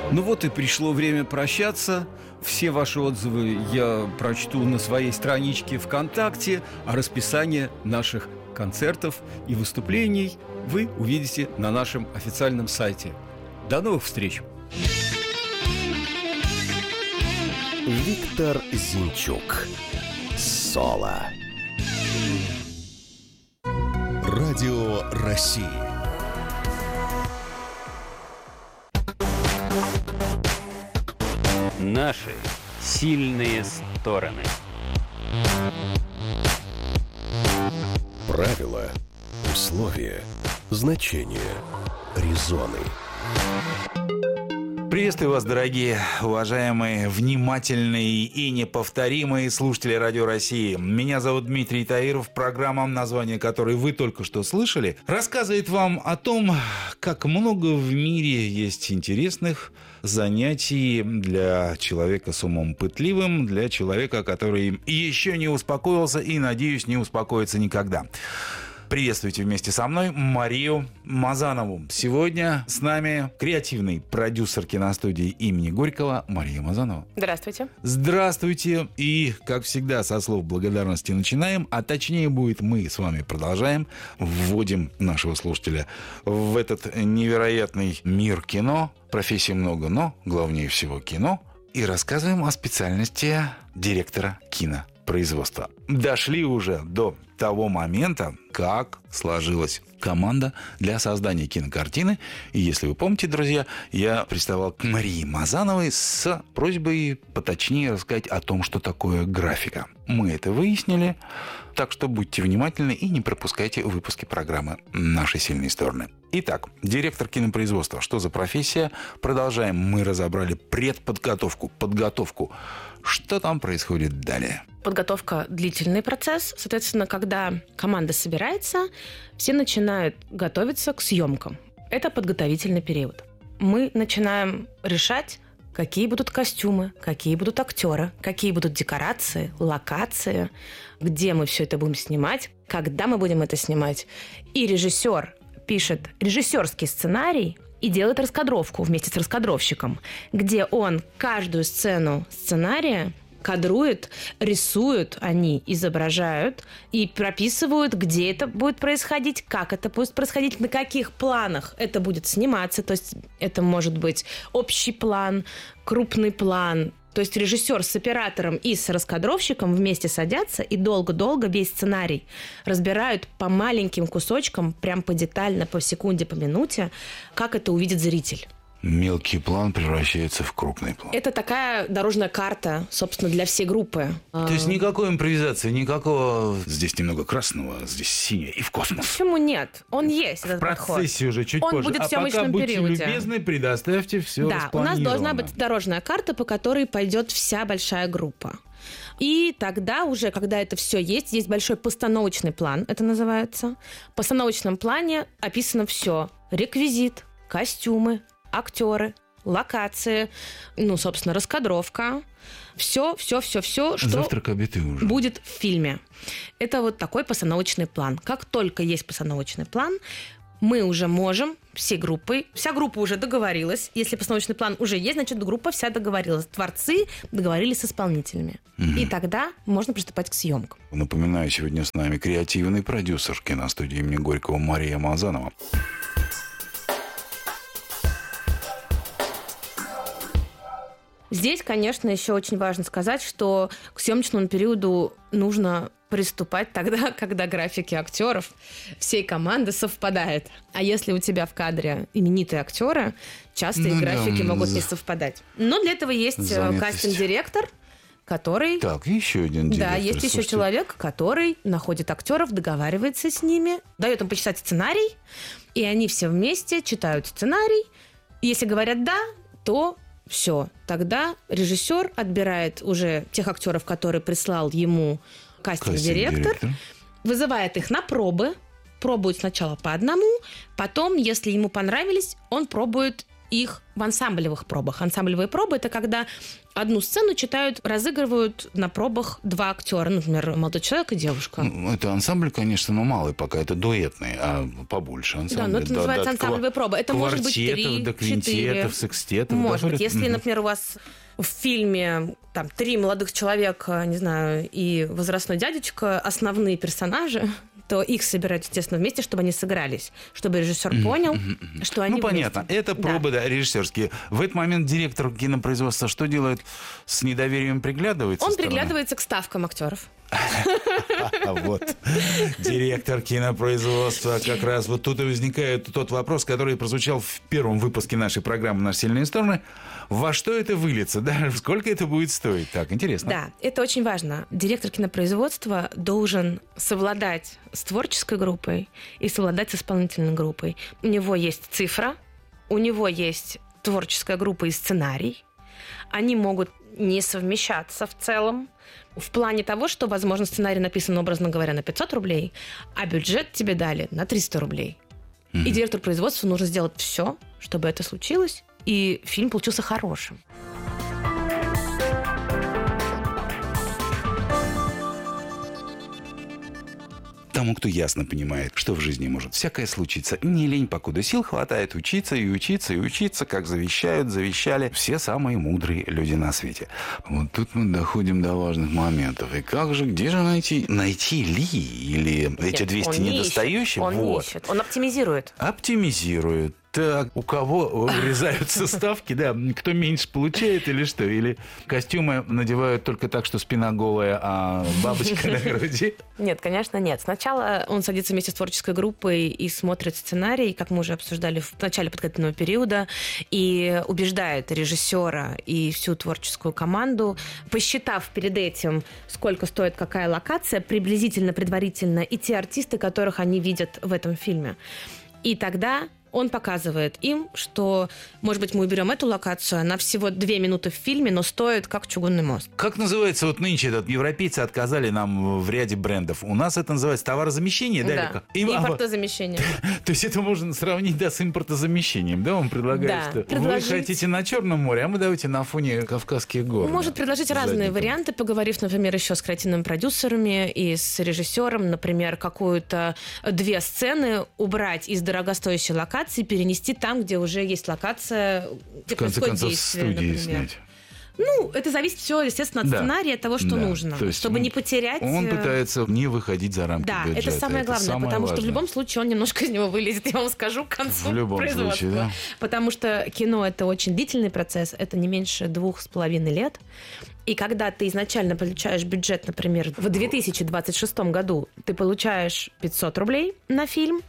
Ну вот и пришло время прощаться. Все ваши отзывы я прочту на своей страничке ВКонтакте, а расписание наших концертов и выступлений вы увидите на нашем официальном сайте. До новых встреч! Виктор Зинчук. Соло. Радио России. Наши сильные стороны. Правила, условия, значения, резоны. Приветствую вас, дорогие, уважаемые, внимательные и неповторимые слушатели Радио России. Меня зовут Дмитрий Таиров. Программа, название которой вы только что слышали, рассказывает вам о том, как много в мире есть интересных занятий для человека с умом пытливым, для человека, который еще не успокоился и, надеюсь, не успокоится никогда. Приветствуйте вместе со мной Марию Мазанову. Сегодня с нами креативный продюсер киностудии имени Горького Мария Мазанова. Здравствуйте. Здравствуйте. И, как всегда, со слов благодарности начинаем, а точнее будет мы с вами продолжаем, вводим нашего слушателя в этот невероятный мир кино. Профессий много, но главнее всего кино. И рассказываем о специальности директора кинопроизводства. Дошли уже до того момента, как сложилась команда для создания кинокартины. И если вы помните, друзья, я приставал к Марии Мазановой с просьбой поточнее рассказать о том, что такое графика. Мы это выяснили, так что будьте внимательны и не пропускайте выпуски программы «Наши сильные стороны». Итак, директор кинопроизводства. Что за профессия? Продолжаем. Мы разобрали предподготовку, подготовку. Что там происходит далее? Подготовка – длительный процесс. Соответственно, когда команда собирается, все начинают готовиться к съемкам. Это подготовительный период. Мы начинаем решать, какие будут костюмы, какие будут актеры, какие будут декорации, локации, где мы все это будем снимать, когда мы будем это снимать. И режиссер пишет режиссерский сценарий и делает раскадровку вместе с раскадровщиком, где он каждую сцену сценария кадрует, рисуют, они изображают и прописывают, где это будет происходить, как это будет происходить, на каких планах это будет сниматься. То есть это может быть общий план, крупный план. То есть режиссер с оператором и с раскадровщиком вместе садятся и долго-долго весь сценарий разбирают по маленьким кусочкам, прям подетально, по секунде, по минуте, как это увидит зритель. Мелкий план превращается в крупный план. Это такая дорожная карта, собственно, для всей группы. То есть никакой импровизации, никакого... Здесь немного красного, здесь синее и в космос. Почему нет? Он есть, этот подход. В процессе уже чуть он позже. будет в пока съемочном будьте периоде. любезны, предоставьте все Да, у нас должна быть дорожная карта, по которой пойдет вся большая группа. И тогда уже, когда это все есть большой постановочный план, это называется. В постановочном плане описано все. Реквизит, костюмы, актеры, локации, собственно, раскадровка. Все, что завтрак, обед и ужин будет в фильме. Это вот такой постановочный план. Как только есть постановочный план, мы уже можем всей группой, вся группа уже договорилась. Если постановочный план уже есть, значит, группа вся договорилась. Творцы договорились с исполнителями. И тогда можно приступать к съемкам. Напоминаю, сегодня с нами креативный продюсер киностудии имени Горького Мария Мазанова. Здесь, конечно, еще очень важно сказать, что к съемочному периоду нужно приступать тогда, когда графики актеров всей команды совпадают. А если у тебя в кадре именитые актеры, часто их графики могут не совпадать. Но для этого есть кастинг-директор, который... Так, еще один директор. Да, есть еще человек, который находит актеров, договаривается с ними, дает им почитать сценарий, и они все вместе читают сценарий. Если говорят «да», то... все. Тогда режиссер отбирает уже тех актеров, которые прислал ему кастинг-директор, вызывает их на пробы, пробует сначала по одному, потом, если ему понравились, он пробует их в ансамблевых пробах. Ансамблевые пробы – это когда одну сцену разыгрывают на пробах два актера, например, молодой человек и девушка. Это ансамбль, конечно, но малый пока, это дуэтный, а побольше ансамбль. Да, но это называется ансамблевые пробы. Это может быть 3, до 4. квинтетов, секстетов. Может быть, если, например, у вас в фильме там 3 молодых человека, не знаю, и возрастной дядечка, основные персонажи, то их собирают, естественно, вместе, чтобы они сыгрались, чтобы режиссер понял, что они понятно. вместе. Это пробы, да, режиссерские. В этот момент директор кинопроизводства что делает? С недоверием приглядывается? Он приглядывается к ставкам актеров. Вот. Директор кинопроизводства. Как раз вот тут и возникает тот вопрос, который прозвучал в первом выпуске нашей программы «Наши сильные стороны». Во что это выльется? Да? Сколько это будет стоить? Так, интересно. Да, это очень важно. Директор кинопроизводства должен совладать с творческой группой и совладать с исполнительной группой. У него есть цифра, у него есть творческая группа и сценарий. Они могут не совмещаться в целом. В плане того, что, возможно, сценарий написан, образно говоря, на 500 рублей, а бюджет тебе дали на 300 рублей. И директору производства нужно сделать все, чтобы это случилось, и фильм получился хорошим. Тому, кто ясно понимает, что в жизни может всякое случиться, не лень, покуда сил хватает учиться и учиться и учиться, как завещали все самые мудрые люди на свете. Вот тут мы доходим до важных моментов. И как же, где же найти ли? Или эти 200 недостающих? Он не ищет, он оптимизирует. Оптимизирует. Так, у кого вырезаются ставки, да, кто меньше получает или что? Или костюмы надевают только так, что спина голая, а бабочка на груди? Нет, конечно, нет. Сначала он садится вместе с творческой группой и смотрит сценарий, как мы уже обсуждали в начале подготовительного периода, и убеждает режиссера и всю творческую команду, посчитав перед этим, сколько стоит какая локация, приблизительно, предварительно, и те артисты, которых они видят в этом фильме. И тогда он показывает им, что, может быть, мы уберем эту локацию, она всего 2 минуты в фильме, но стоит как чугунный мост. Как называется вот нынче этот? Европейцы отказали нам в ряде брендов. У нас это называется товарозамещение, да? Да, импортозамещение. То есть это можно сравнить, да, с импортозамещением, да? Он предлагает, что вы хотите на Черном море, а мы давайте на фоне Кавказских гор. Он может предложить разные варианты, поговорив, например, еще с креативными продюсерами и с режиссером, например, какую-то 2 сцены убрать из дорогостоящей локации, перенести там, где уже есть локация, где происходит действие, студии например. снять. Ну, это зависит все, естественно, от сценария, от того, что нужно, чтобы не потерять... Он пытается не выходить за рамки бюджета. Да, это самое главное, потому что в любом случае он немножко из него вылезет, я вам скажу, к концу в любом производства. случае, да. Потому что кино — это очень длительный процесс, это не меньше 2,5 лет. И когда ты изначально получаешь бюджет, например, в 2026 году ты получаешь 500 рублей на фильм,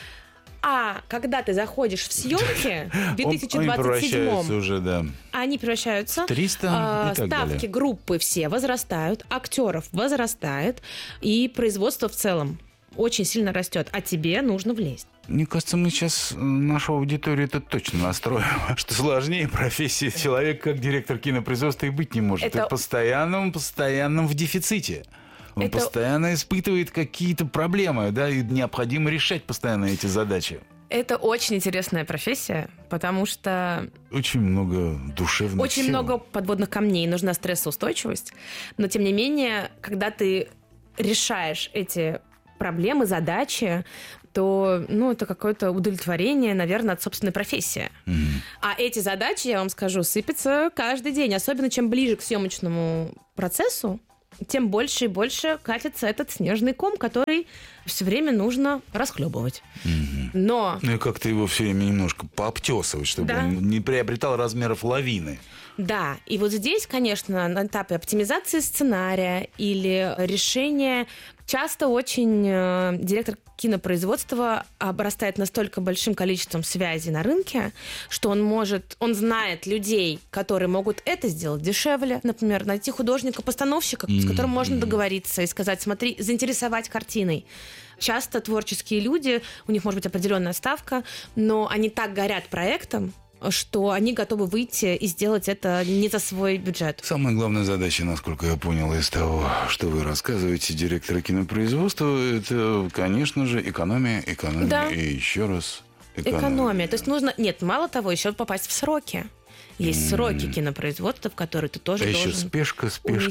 а когда ты заходишь в съемки в 2027-м, уже, да, они превращаются 300 и так ставки далее. группы все возрастают, актеров возрастает, и производство в целом очень сильно растет, а тебе нужно влезть. Мне кажется, мы сейчас нашу аудиторию это точно настроим, что сложнее профессии человека, как директор кинопроизводства, и быть не может. Это... И постоянно в дефиците. Он постоянно испытывает какие-то проблемы, да, и необходимо решать постоянно эти задачи. Это очень интересная профессия, потому что... Очень много душевных Очень сил. много подводных камней, нужна стрессоустойчивость. Но, тем не менее, когда ты решаешь эти проблемы, задачи, то, это какое-то удовлетворение, наверное, от собственной профессии. А эти задачи, я вам скажу, сыпятся каждый день. Особенно, чем ближе к съемочному процессу, тем больше и больше катится этот снежный ком, который все время нужно расхлебывать. Но... и как-то его все время немножко пообтесывать, чтобы он не приобретал размеров лавины. Да, и вот здесь, конечно, на этапе оптимизации сценария или решения часто очень директор кинопроизводства обрастает настолько большим количеством связей на рынке, что он знает людей, которые могут это сделать дешевле. Например, найти художника-постановщика, с которым можно договориться и сказать, смотри, заинтересовать картиной. Часто творческие люди, у них может быть определенная ставка, но они так горят проектом, что они готовы выйти и сделать это не за свой бюджет. Самая главная задача, насколько я понял из того, что вы рассказываете, директора кинопроизводства, это, конечно же, экономия Да. и еще раз Экономия. То есть нужно... Нет, мало того, еще попасть в сроки. Есть сроки кинопроизводства, в которые ты тоже должен еще спешка.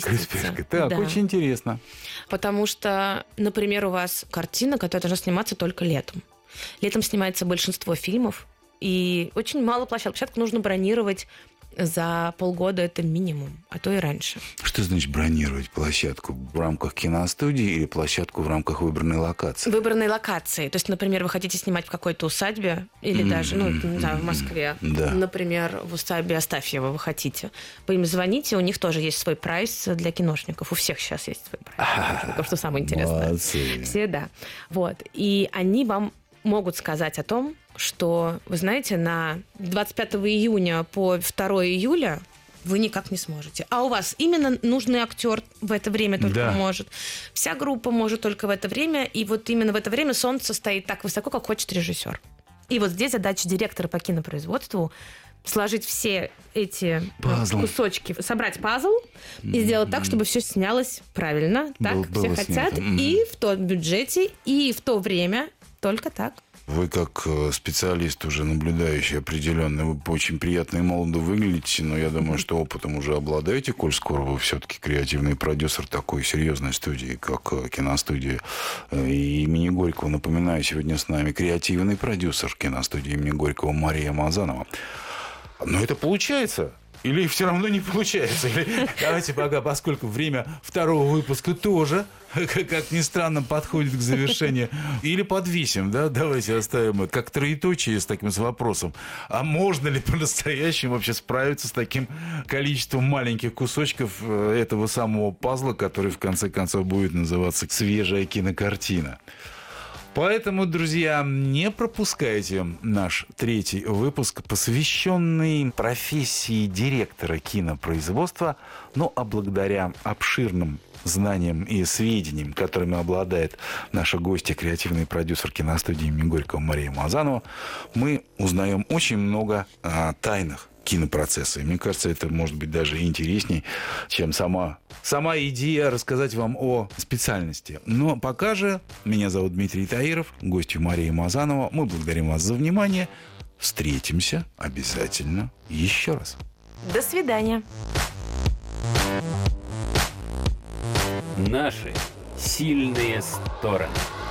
Так, да. Очень интересно. Потому что, например, у вас картина, которая должна сниматься только летом. Летом снимается большинство фильмов, и очень мало площадок. Площадку нужно бронировать за полгода, это минимум, а то и раньше. Что значит бронировать площадку в рамках киностудии или площадку в рамках выбранной локации? Выбранной локации. То есть, например, вы хотите снимать в какой-то усадьбе или даже, не знаю, в Москве. Да. Например, в усадьбе Астафьева вы хотите. Вы им звоните, у них тоже есть свой прайс для киношников. У всех сейчас есть свой прайс для киношников, что самое интересное. Молодцы. Все, да. Вот. И они вам могут сказать о том, что, вы знаете, на 25 июня по 2 июля вы никак не сможете. А у вас именно нужный актер в это время только может. Вся группа может только в это время. И вот именно в это время солнце стоит так высоко, как хочет режиссер. И вот здесь задача директора по кинопроизводству сложить все эти кусочки, собрать пазл и сделать так, чтобы все снялось правильно, так все хотят, и в том бюджете, и в то время, только так. Вы как специалист, уже наблюдающий определенно, вы очень приятно и молодо выглядите, но я думаю, что опытом уже обладаете, коль скоро вы все-таки креативный продюсер такой серьезной студии, как киностудия имени Горького. Напоминаю, сегодня с нами креативный продюсер киностудии имени Горького Мария Мазанова. Но это получается? Или все равно не получается? Или, давайте пока, поскольку время второго выпуска тоже, как ни странно, подходит к завершению. Или подвесим, да? Давайте оставим это как троеточие с таким вопросом. А можно ли по-настоящему вообще справиться с таким количеством маленьких кусочков этого самого пазла, который в конце концов будет называться «Свежая кинокартина»? Поэтому, друзья, не пропускайте наш 3-й выпуск, посвященный профессии директора кинопроизводства, а благодаря обширным знаниям и сведениям, которыми обладает наша гостья, креативный продюсер киностудии имени Горького Мария Мазанова, мы узнаем очень много тайных кинопроцесса. И мне кажется, это может быть даже интересней, чем сама идея рассказать вам о специальности. Но пока же, меня зовут Дмитрий Таиров, гостью Мария Мазанова. Мы благодарим вас за внимание. Встретимся обязательно еще раз. До свидания. Наши сильные стороны.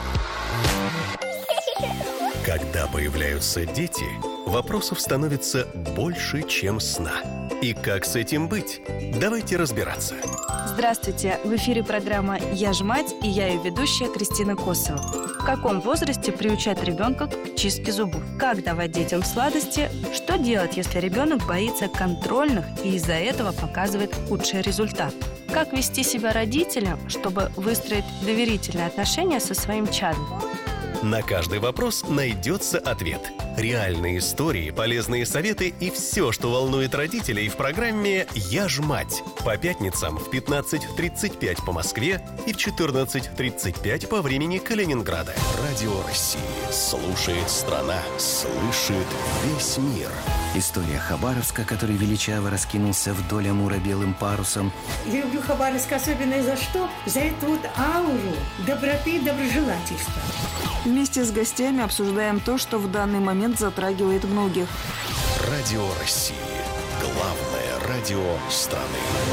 Когда появляются дети, вопросов становится больше, чем сна. И как с этим быть? Давайте разбираться. Здравствуйте! В эфире программа «Я ж мать» и я ее ведущая Кристина Косова. В каком возрасте приучать ребенка к чистке зубов? Как давать детям сладости? Что делать, если ребенок боится контрольных и из-за этого показывает худший результат? Как вести себя родителям, чтобы выстроить доверительные отношения со своим чадом? На каждый вопрос найдется ответ. Реальные истории, полезные советы и все, что волнует родителей в программе «Я ж мать». По пятницам в 15:35 по Москве и в 14:35 по времени Калининграда. Радио России. Слушает страна. Слышит весь мир. История Хабаровска, который величаво раскинулся вдоль Амура белым парусом. Я люблю Хабаровск особенно за что? За эту вот ауру доброты и доброжелательства. Вместе с гостями обсуждаем то, что в данный момент затрагивает многих. Радио России. Главное радио страны.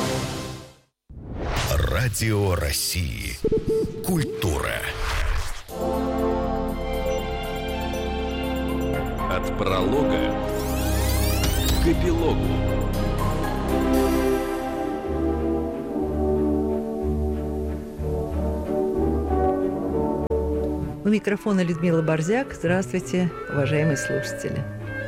Радио России. Культура. От пролога к эпилогу. У микрофона Людмила Борзяк. Здравствуйте, уважаемые слушатели.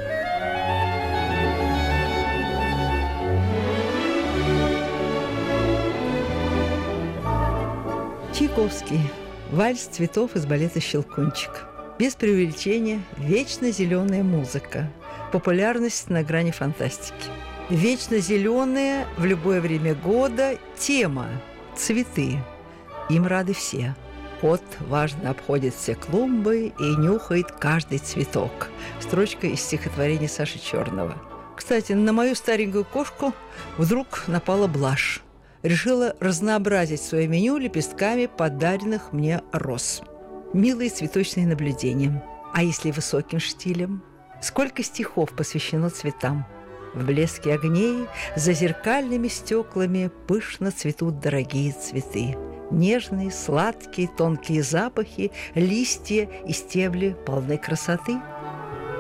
Чайковский. Вальс цветов из балета «Щелкунчик». Без преувеличения, вечно зеленая музыка. Популярность на грани фантастики. Вечно зеленая в любое время года тема – цветы. Им рады все. Кот важно обходит все клумбы и нюхает каждый цветок. Строчка из стихотворения Саши Черного. Кстати, на мою старенькую кошку вдруг напала блажь. Решила разнообразить свое меню лепестками подаренных мне роз. Милые цветочные наблюдения. А если высоким штилем? Сколько стихов посвящено цветам? В блеске огней за зеркальными стеклами пышно цветут дорогие цветы. Нежные, сладкие, тонкие запахи, листья и стебли полны красоты.